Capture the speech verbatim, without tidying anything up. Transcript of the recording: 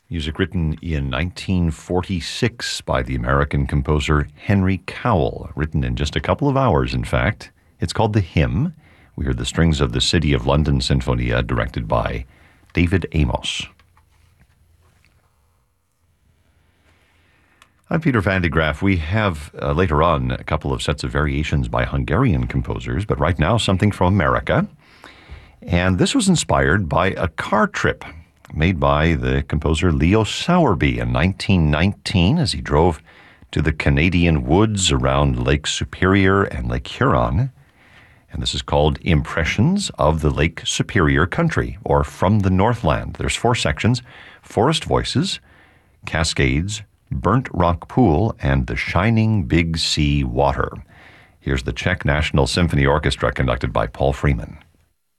Music written in nineteen forty-six by the American composer Henry Cowell, written in just a couple of hours, in fact. It's called The Hymn. We heard the strings of the City of London Sinfonia, directed by David Amos. I'm Peter van de Graaff. We have uh, later on a couple of sets of variations by Hungarian composers, but right now something from America. And this was inspired by a car trip made by the composer Leo Sowerby in nineteen nineteen as he drove to the Canadian woods around Lake Superior and Lake Huron. And this is called Impressions of the Lake Superior Country, or From the Northland. There's four sections: Forest Voices, Cascades, Burnt Rock Pool, and The Shining Big Sea Water. Here's the Czech National Symphony Orchestra conducted by Paul Freeman.